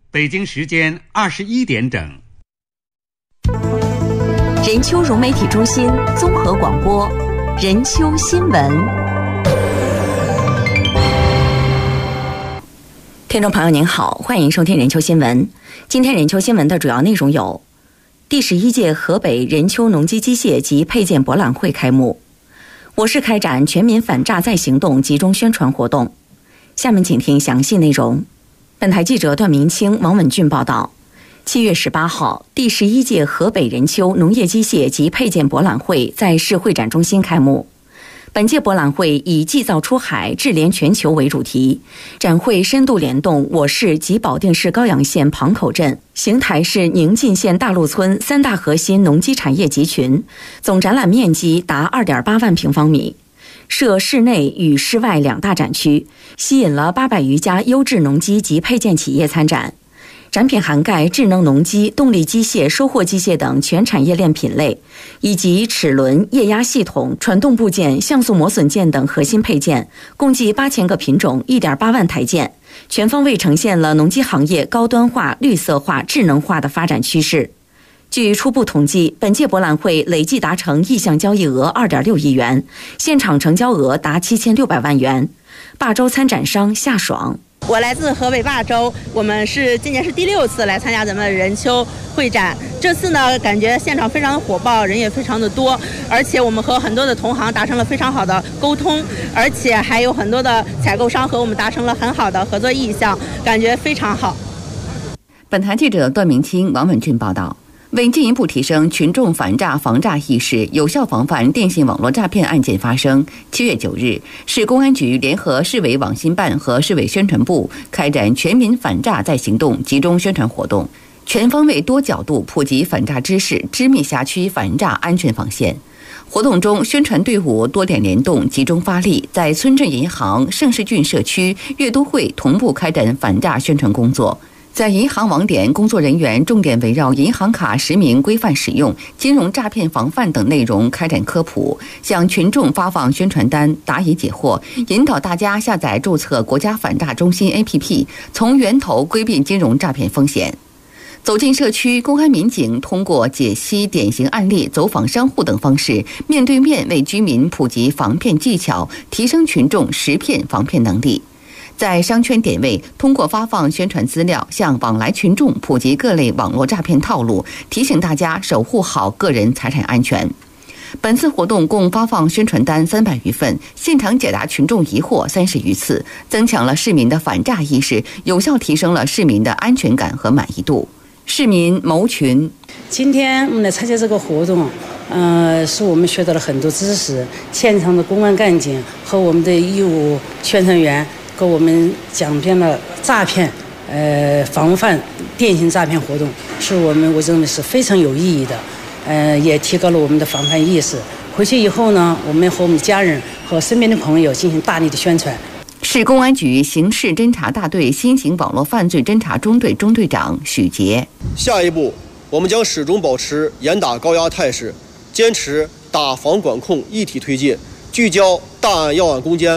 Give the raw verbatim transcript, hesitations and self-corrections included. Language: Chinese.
北京时间二十一点整。 任丘融媒体中心综合广播，任丘新闻。听众朋友您好，欢迎收听任丘新闻。今天任丘新闻的主要内容有：第十一届河北任丘农机机械及配件博览会开幕，我市开展全民反诈再行动集中宣传活动。下面请听详细内容。本台记者段明清、王稳俊报道。七月十八号，第十一届河北任丘农业机械及配件博览会在市会展中心开幕。本届博览会以“技造出海，智联全球”为主题，展会深度联动我市及保定市高阳县庞口镇、邢台市宁晋县大路村三大核心农机产业集群，总展览面积达 二点八万平方米，设室内与室外两大展区，吸引了八百余家优质农机及配件企业参展。展品涵盖智能农机、动力机械、收获机械等全产业链品类，以及齿轮、液压系统、传动部件、像素磨损件等核心配件，共计八千个品种， 一点八万台件，全方位呈现了农机行业高端化、绿色化、智能化的发展趋势。据初步统计，本届博览会累计达成意向交易额 二点六亿元，现场成交额达七千六百万元。霸州参展商夏爽。 我来自河北霸州，我们是今年是第六次来参加咱们任丘会展。这次呢，感觉现场非常的火爆，人也非常的多，而且我们和很多的同行达成了非常好的沟通，而且还有很多的采购商和我们达成了很好的合作意向，感觉非常好。 本台记者段明清、王稳俊报道。为进一步提升群众反诈防诈意识，有效防范电信网络诈骗案件发生，七月九日，市公安局联合市委网信办和市委宣传部开展全民反诈再行动集中宣传活动，全方位多角度普及反诈知识，织密辖区反诈安全防线。活动中，宣传队伍多点联动，集中发力，在村镇银行、盛世郡社区、粤都会同步开展反诈宣传工作。在银行网点，工作人员重点围绕银行卡实名规范使用、金融诈骗防范等内容开展科普，向群众发放宣传单，答疑解惑，引导大家下载注册国家反诈中心 A P P， 从源头规避金融诈骗风险。走进社区，公安民警通过解析典型案例、走访商户等方式，面对面为居民普及防骗技巧，提升群众识骗防骗能力。在商圈点位，通过发放宣传资料，向往来群众普及各类网络诈骗套路，提醒大家守护好个人财产安全。本次活动共发放宣传单三百余份，现场解答群众疑惑三十余次，增强了市民的反诈意识，有效提升了市民的安全感和满意度。市民牟群， 今天我们来参加这个活动，呃，是我们学到了很多知识，现场的公安干警和我们的义务宣传员给我们讲遍了诈骗，呃，防范电信诈骗活动，是我们我认为是非常有意义的，呃，也提高了我们的防范意识。回去以后呢，我们和我们家人和身边的朋友进行大力的宣传。 市公安局刑事侦查大队新型网络犯罪侦查中队中队长许杰。 下一步，我们将始终保持严打高压态势，坚持打防管控一体推进，聚焦大案要案攻坚。